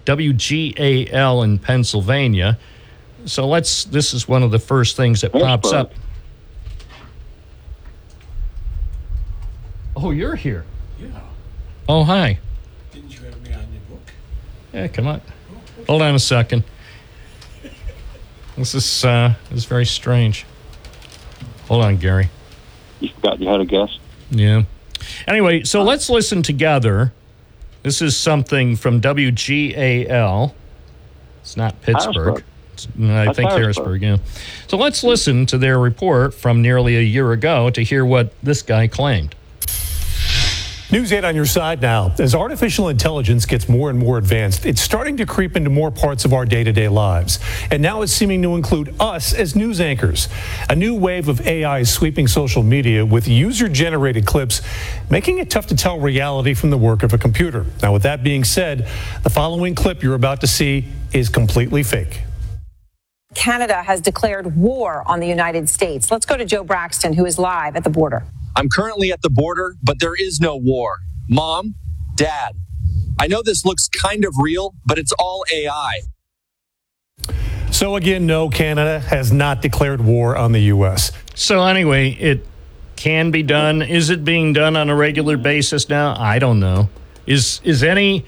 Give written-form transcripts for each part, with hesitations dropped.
WGAL in Pennsylvania. So this is one of the first things that pops up. Oh, you're here. Yeah. Oh, hi. Didn't you have me on your book? Yeah, come on. Hold on a second. This is very strange. Hold on, Gary. You forgot you had a guest? Yeah. Anyway, so let's listen together. This is something from WGAL. It's not Pittsburgh. I think Harrisburg, yeah. So let's listen to their report from nearly a year ago to hear what this guy claimed. News 8 on your side now. As artificial intelligence gets more and more advanced, it's starting to creep into more parts of our day-to-day lives. And now it's seeming to include us as news anchors. A new wave of AI is sweeping social media with user-generated clips, making it tough to tell reality from the work of a computer. Now, with that being said, the following clip you're about to see is completely fake. Canada has declared war on the United States. Let's go to Joe Braxton, who is live at the border. I'm currently at the border, but there is no war. Mom, Dad, I know this looks kind of real, but it's all AI. So again, no, Canada has not declared war on the U.S. So anyway, it can be done. Is it being done on a regular basis now? I don't know. Is any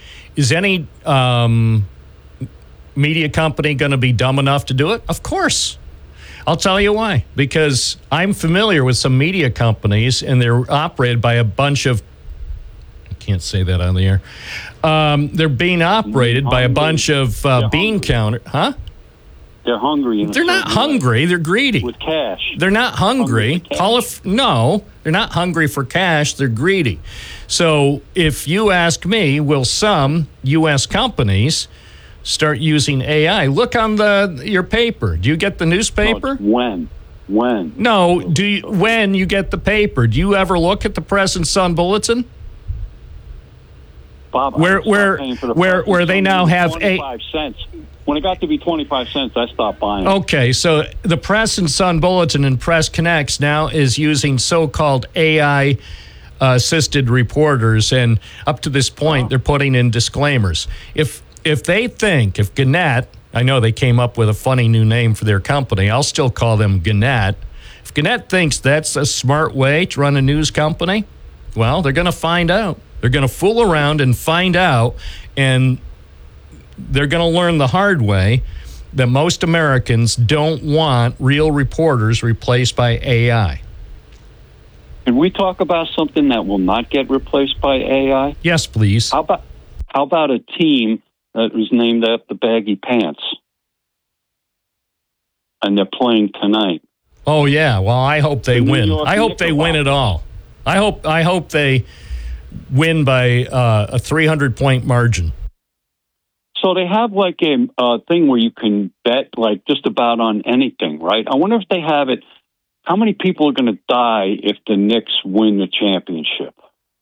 media company going to be dumb enough to do it? Of course. I'll tell you why. Because I'm familiar with some media companies, and they're operated by a bunch of... I can't say that on the air. They're being operated by a bunch of bean counter... Huh? They're hungry. They're not hungry. They're greedy. With cash. They're not hungry. No, they're not hungry for cash. They're greedy. So if you ask me, will some U.S. companies start using AI? Look on your paper. Do you get the newspaper? No, when? No, when you get the paper, do you ever look at the Press and Sun Bulletin? Bob, where they now have 25 cents. When it got to be 25 cents, I stopped buying it. Okay, so the Press and Sun Bulletin and Press Connects now is using so-called AI assisted reporters, and up to this point, they're putting in disclaimers. If Gannett, I know they came up with a funny new name for their company. I'll still call them Gannett. If Gannett thinks that's a smart way to run a news company, well, they're going to find out. They're going to fool around and find out, and they're going to learn the hard way that most Americans don't want real reporters replaced by AI. Can we talk about something that will not get replaced by AI? Yes, please. How about a team that was named after baggy pants, and they're playing tonight? Oh yeah, well I hope they win. I hope they win it all. I hope they win by a 300-point margin. So they have like a thing where you can bet like just about on anything, right? I wonder if they have it. How many people are going to die if the Knicks win the championship?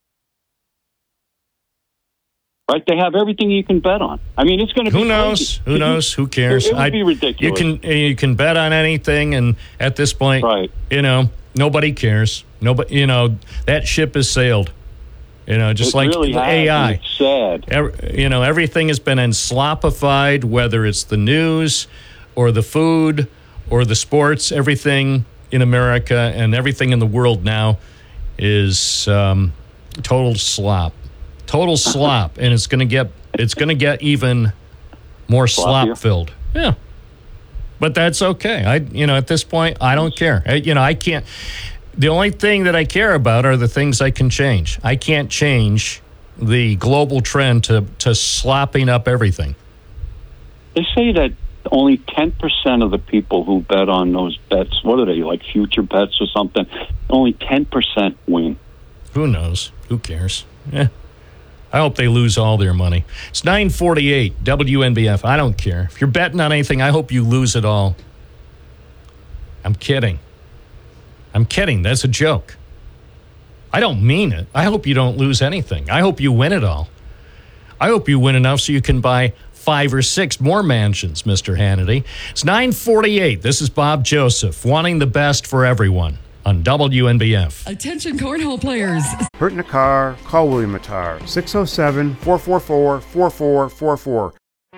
Right, they have everything you can bet on. I mean, it's going to be crazy. Who knows? Who cares? It would be ridiculous. You can bet on anything, and at this point, right. Nobody cares. Nobody, that ship has sailed. Just like really AI. It's sad. Everything has been enslopified, whether it's the news or the food or the sports. Everything in America and everything in the world now is total slop. Total slop, and it's going to get even more slop filled. Yeah, but that's okay. At this point, I don't care. I can't. The only thing that I care about are the things I can change. I can't change the global trend to slopping up everything. They say that only 10% of the people who bet on those bets, what are they, like future bets or something? Only 10% win. Who knows? Who cares? Yeah. I hope they lose all their money. It's 9:48, WNBF. I don't care. If you're betting on anything, I hope you lose it all. I'm kidding. That's a joke. I don't mean it. I hope you don't lose anything. I hope you win it all. I hope you win enough so you can buy 5 or 6 more mansions, Mr. Hannity. It's 9:48. This is Bob Joseph, wanting the best for everyone on WNBF. Attention cornhole players. Hurt in a car, call William Attar, 607-444-4444.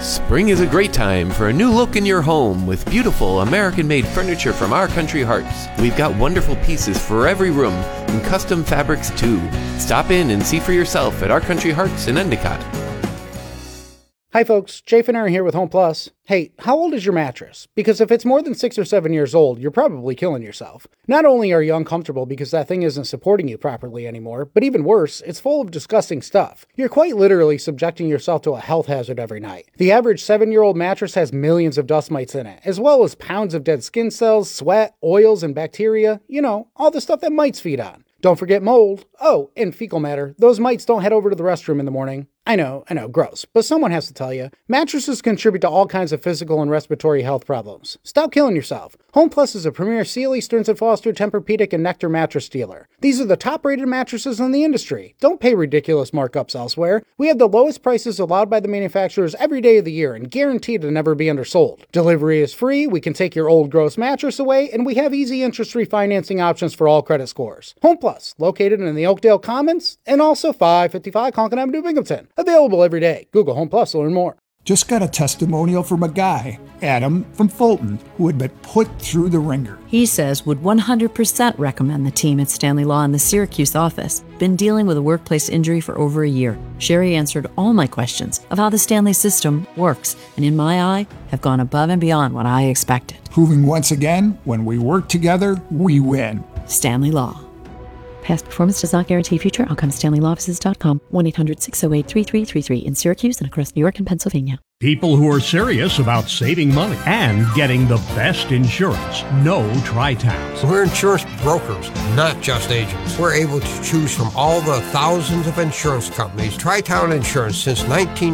Spring is a great time for a new look in your home with beautiful American-made furniture from Our Country Hearts. We've got wonderful pieces for every room and custom fabrics too. Stop in and see for yourself at Our Country Hearts in Endicott. Hi folks, Jay Finner here with Home Plus. Hey, how old is your mattress? Because if it's more than 6 or 7 years old, you're probably killing yourself. Not only are you uncomfortable because that thing isn't supporting you properly anymore, but even worse, it's full of disgusting stuff. You're quite literally subjecting yourself to a health hazard every night. The average 7-year-old mattress has millions of dust mites in it, as well as pounds of dead skin cells, sweat, oils, and bacteria. You know, all the stuff that mites feed on. Don't forget mold. Oh, and fecal matter. Those mites don't head over to the restroom in the morning. I know, gross, but someone has to tell you. Mattresses contribute to all kinds of physical and respiratory health problems. Stop killing yourself. Home Plus is a premier Sealy, Stearns & Foster, Tempur-Pedic, and Nectar mattress dealer. These are the top-rated mattresses in the industry. Don't pay ridiculous markups elsewhere. We have the lowest prices allowed by the manufacturers every day of the year and guaranteed to never be undersold. Delivery is free, we can take your old gross mattress away, and we have easy interest-free financing options for all credit scores. Home Plus, located in the Oakdale Commons, and also 555 Conklin Avenue, Binghamton. Available every day. Google Home Plus to learn more. Just got a testimonial from a guy, Adam from Fulton, who had been put through the ringer. He says would 100% recommend the team at Stanley Law in the Syracuse office. Been dealing with a workplace injury for over a year. Sherry answered all my questions of how the Stanley system works, and in my eye, have gone above and beyond what I expected. Proving once again, when we work together, we win. Stanley Law. Past performance does not guarantee future outcomes. StanleyLawoffices.com. 1-800-608-3333 in Syracuse and across New York and Pennsylvania. People who are serious about saving money and getting the best insurance know Tri-Towns. We're insurance brokers, not just agents. We're able to choose from all the thousands of insurance companies. Tri-Town Insurance since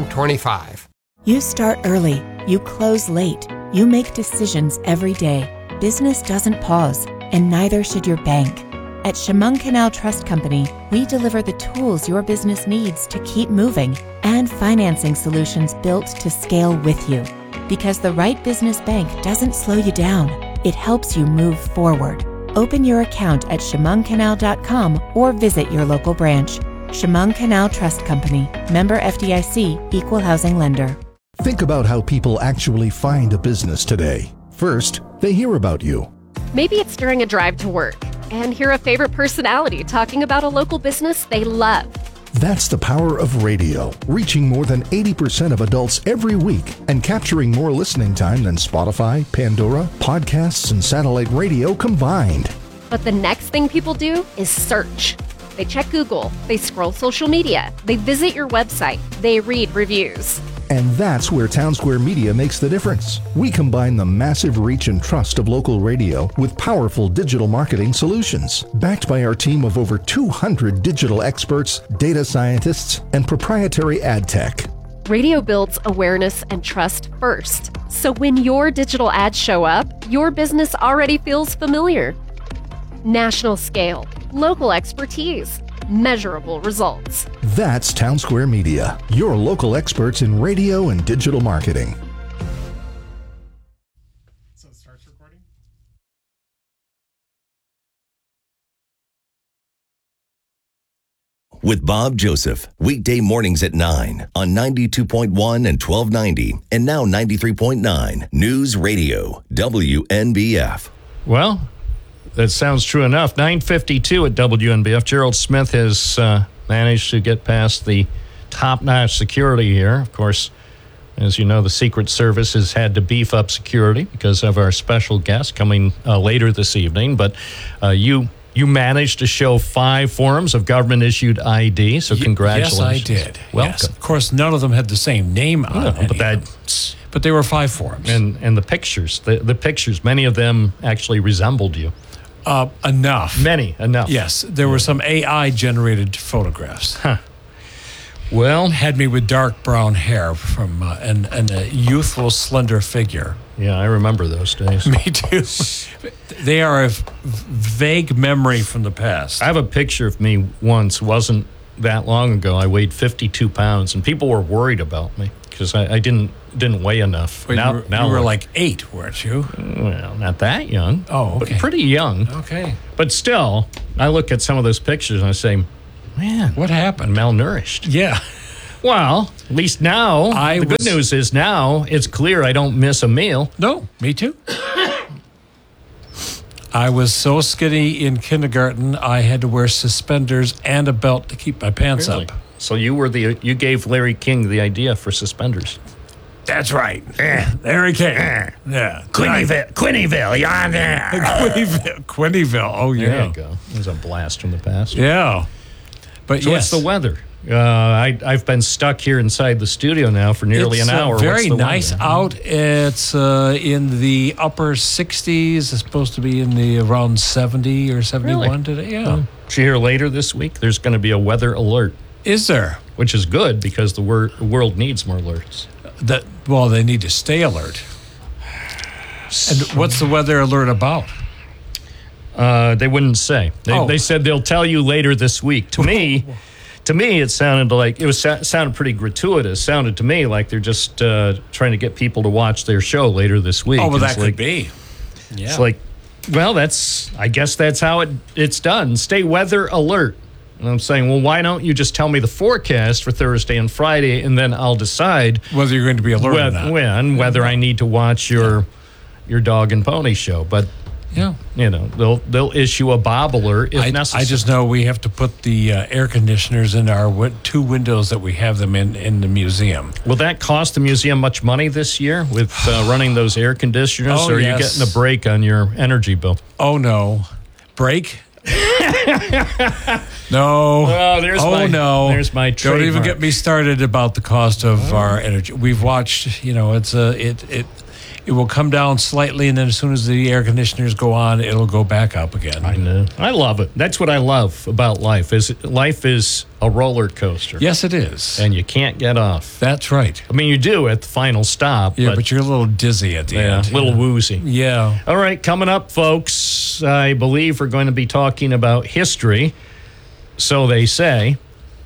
1925. You start early. You close late. You make decisions every day. Business doesn't pause, and neither should your bank. At Chemung Canal Trust Company, we deliver the tools your business needs to keep moving and financing solutions built to scale with you. Because the right business bank doesn't slow you down, it helps you move forward. Open your account at chemungcanal.com or visit your local branch. Chemung Canal Trust Company, member FDIC, equal housing lender. Think about how people actually find a business today. First, they hear about you. Maybe it's during a drive to work and hear a favorite personality talking about a local business they love. That's the power of radio, reaching more than 80% of adults every week and capturing more listening time than Spotify, Pandora, podcasts, and satellite radio combined. But the next thing people do is search. They check Google, they scroll social media, they visit your website, they read reviews. And that's where Townsquare Media makes the difference. We combine the massive reach and trust of local radio with powerful digital marketing solutions, backed by our team of over 200 digital experts, data scientists, and proprietary ad tech. Radio builds awareness and trust first. So when your digital ads show up, your business already feels familiar. National scale, local expertise, measurable results. That's Townsquare Media, your local experts in radio and digital marketing. So it starts recording? With Bob Joseph, weekday mornings at 9 on 92.1 and 1290, and now 93.9 News Radio, WNBF. Well, that sounds true enough. 9:52 at WNBF. Gerald Smith has managed to get past the top-notch security here. Of course, as you know, the Secret Service has had to beef up security because of our special guest coming later this evening. But you managed to show 5 forms of government-issued ID, so congratulations. Yes, I did. Welcome. Yes. Of course, none of them had the same name on it. But they were 5 forms. And the pictures, the pictures, many of them actually resembled you. Enough. Enough. Yes, there were some AI-generated photographs. Huh. Well, had me with dark brown hair from and a youthful, slender figure. Yeah, I remember those days. Me too. They are a vague memory from the past. I have a picture of me once. Wasn't that long ago. I weighed 52 pounds, and people were worried about me because I didn't weigh enough. Now you were like 8, weren't you? Well, not that young. Oh, okay. But pretty young. Okay. But still, I look at some of those pictures and I say, man, what happened? Malnourished. Yeah. Well, at least now, the good news is now it's clear I don't miss a meal. No, me too. I was so skinny in kindergarten, I had to wear suspenders and a belt to keep my pants up. So you gave Larry King the idea for suspenders. That's right. Larry King. Yeah. Quinneyville, you're on there. Quinneyville. Oh, yeah. There you go. It was a blast from the past. Yeah. But so what's the weather? I've been stuck here inside the studio now for nearly an hour. It's very nice weather? out. It's in the upper 60s. It's supposed to be in the around 70 or 71 today. Yeah. Did you hear later this week there's going to be a weather alert? Is there? Which is good because the world needs more alerts. Well, they need to stay alert. And what's the weather alert about? They wouldn't say. They said they'll tell you later this week. To me, it sounded like sounded pretty gratuitous. Sounded to me like they're just trying to get people to watch their show later this week. Oh, well, that could be. Yeah. It's like, well, I guess that's how it's done. Stay weather alert. And I'm saying, well, why don't you just tell me the forecast for Thursday and Friday, and then I'll decide whether you're going to be alert or not. Whether I need to watch your dog and pony show. But yeah, they'll issue a Bob alert if necessary. I just know we have to put the air conditioners in our 2 windows that we have them in the museum. Will that cost the museum much money this year with running those air conditioners? Or are you getting a break on your energy bill? Oh, no. Break? No. Oh, no. There's my trademark. Don't even get me started about the cost of our energy. We've watched, it will come down slightly, and then as soon as the air conditioners go on, it'll go back up again. I know. I love it. That's what I love about life. Life is a roller coaster. Yes, it is. And you can't get off. That's right. I mean, you do at the final stop. Yeah, but you're a little dizzy at the end. A little woozy. Yeah. All right, coming up, folks, I believe we're going to be talking about history. So they say.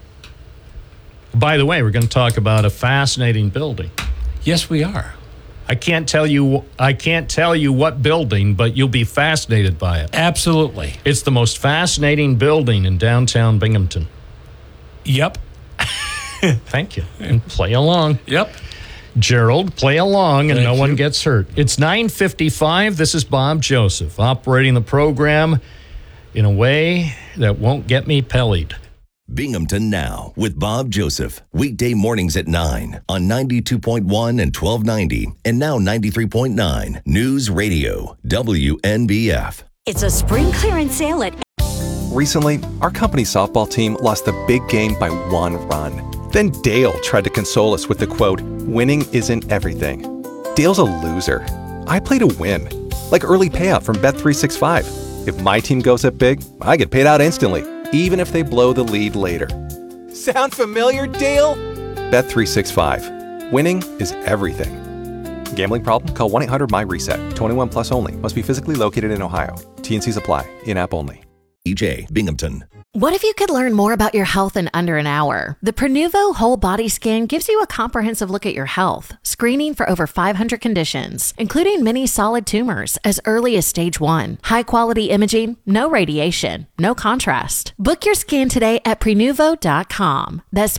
By the way, we're going to talk about a fascinating building. Yes, we are. I can't tell you what building, but you'll be fascinated by it. Absolutely. It's the most fascinating building in downtown Binghamton. Yep. Thank you. And play along. Yep. Gerald, play along and Thank no you. one gets hurt. It's 9:55. This is Bob Joseph operating the program in a way that won't get me pellied. Binghamton Now with Bob Joseph. Weekday mornings at 9 on 92.1 and 1290 and now 93.9 News Radio WNBF. It's a spring clearance sale at... Recently, our company softball team lost the big game by 1 run. Then Dale tried to console us with the quote, "Winning isn't everything." Dale's a loser. I play to win. Like early payout from Bet365. If my team goes up big, I get paid out instantly, even if they blow the lead later. Sound familiar, Dale? Bet365. Winning is everything. Gambling problem? Call 1-800-MY-RESET. 21 plus only. Must be physically located in Ohio. T&Cs apply. In-app only. EJ Binghamton. What if you could learn more about your health in under an hour? The Prenuvo Whole Body Scan gives you a comprehensive look at your health, screening for over 500 conditions, including many solid tumors as early as stage 1. High-quality imaging, no radiation, no contrast. Book your scan today at Prenuvo.com. That's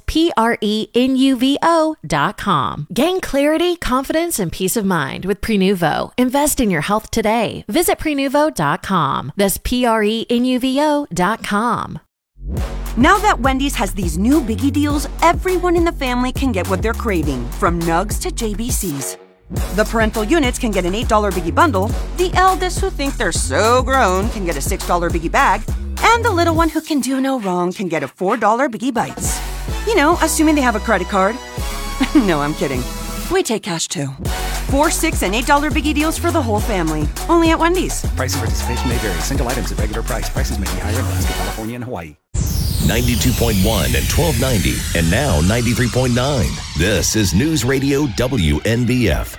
Prenuvo.com. Gain clarity, confidence, and peace of mind with Prenuvo. Invest in your health today. Visit Prenuvo.com. That's Prenuvo.com. Now that Wendy's has these new biggie deals, everyone in the family can get what they're craving, from nugs to JBCs. The parental units can get an $8 biggie bundle, the eldest who think they're so grown can get a $6 biggie bag, and the little one who can do no wrong can get a $4 biggie bites. You know, assuming they have a credit card. No, I'm kidding. We take cash too. 4, 6, and $8 biggie deals for the whole family. Only at Wendy's. Price and participation may vary. Single items at regular price. Prices may be higher in Alaska, California, and Hawaii. 92.1 and 1290 and now 93.9. This is News Radio WNBF.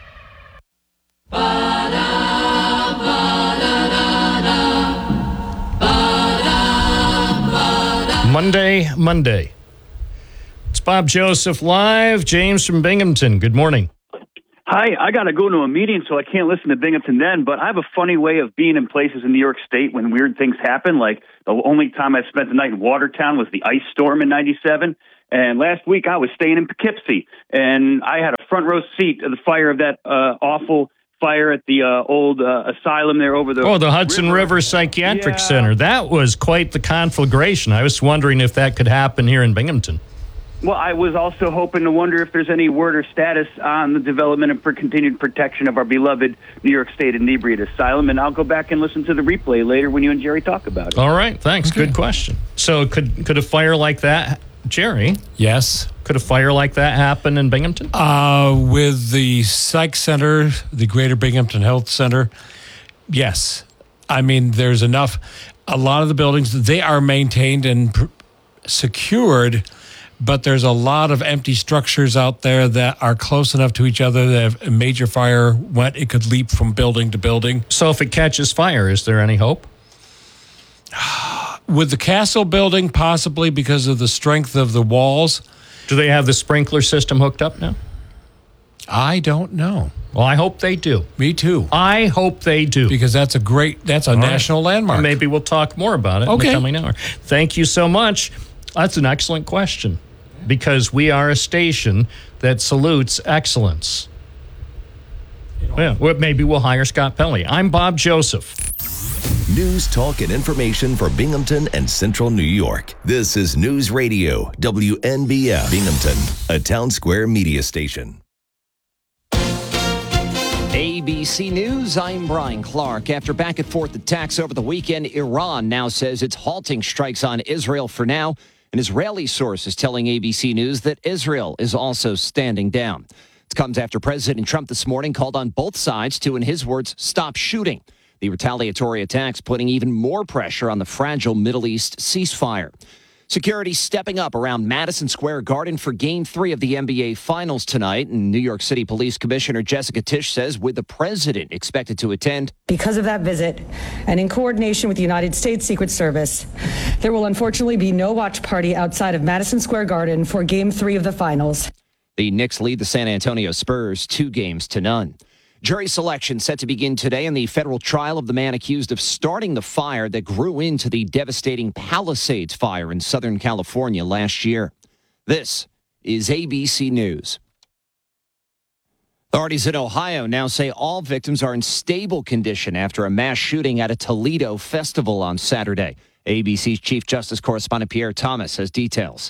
Monday. It's Bob Joseph live. James from Binghamton. Good morning. Hi, I got to go to a meeting, so I can't listen to Binghamton then, but I have a funny way of being in places in New York State when weird things happen. Like the only time I spent the night in Watertown was the ice storm in 97. And last week I was staying in Poughkeepsie, and I had a front row seat of the fire of that awful fire at the old asylum there over the Hudson River Psychiatric Center. That was quite the conflagration. I was wondering if that could happen here in Binghamton. Well, I was also hoping to wonder if there's any word or status on the development and for continued protection of our beloved New York State Inebriate Asylum, and I'll go back and listen to the replay later when you and Jerry talk about it. All right, thanks. Okay. Good question. So could a fire like that, Jerry? Yes. Could a fire like that happen in Binghamton? With the Psych Center, the Greater Binghamton Health Center, yes. I mean, there's enough. A lot of the buildings, they are maintained and secured, but there's a lot of empty structures out there that are close enough to each other that if a major fire went, it could leap from building to building. So if it catches fire, is there any hope? With the Castle building, possibly because of the strength of the walls. Do they have the sprinkler system hooked up now? I don't know. Well, I hope they do. Me too. I hope they do. Because that's a national landmark. Maybe we'll talk more about it in the coming hour. Thank you so much. That's an excellent question, because we are a station that salutes excellence. Yeah, well, maybe we'll hire Scott Pelley. I'm Bob Joseph. News, talk, and information for Binghamton and Central New York. This is News Radio, WNBF Binghamton, a Town Square media station. ABC News, I'm Brian Clark. After back-and-forth attacks over the weekend, Iran now says it's halting strikes on Israel for now. An Israeli source is telling ABC News that Israel is also standing down. It comes after President Trump this morning called on both sides to, in his words, stop shooting. The retaliatory attacks putting even more pressure on the fragile Middle East ceasefire. Security stepping up around Madison Square Garden for Game 3 of the NBA Finals tonight. And New York City Police Commissioner Jessica Tisch says with the president expected to attend. Because of that visit, and in coordination with the United States Secret Service, there will unfortunately be no watch party outside of Madison Square Garden for Game 3 of the Finals. The Knicks lead the San Antonio Spurs 2-0. Jury selection set to begin today in the federal trial of the man accused of starting the fire that grew into the devastating Palisades fire in Southern California last year. This is ABC News. Authorities in Ohio now say all victims are in stable condition after a mass shooting at a Toledo festival on Saturday. ABC's Chief Justice correspondent Pierre Thomas has details.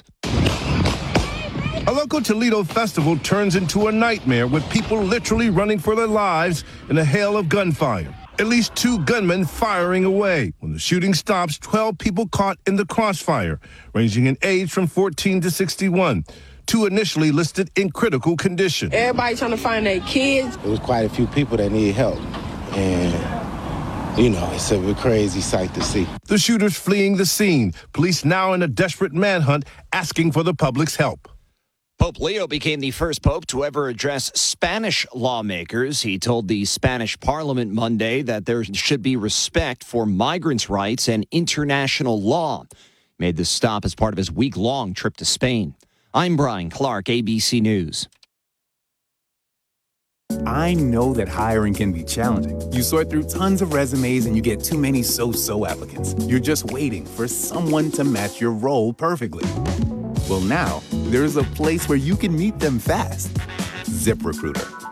A local Toledo festival turns into a nightmare with people literally running for their lives in a hail of gunfire. At least 2 gunmen firing away. When the shooting stops, 12 people caught in the crossfire, ranging in age from 14 to 61. 2 initially listed in critical condition. Everybody trying to find their kids. There was quite a few people that need help. And, it's a crazy sight to see. The shooters fleeing the scene. Police now in a desperate manhunt asking for the public's help. Pope Leo became the first pope to ever address Spanish lawmakers. He told the Spanish Parliament Monday that there should be respect for migrants' rights and international law. He made this stop as part of his week-long trip to Spain. I'm Brian Clark, ABC News. I know that hiring can be challenging. You sort through tons of resumes and you get too many so-so applicants. You're just waiting for someone to match your role perfectly. Well, now, there's a place where you can meet them fast. ZipRecruiter.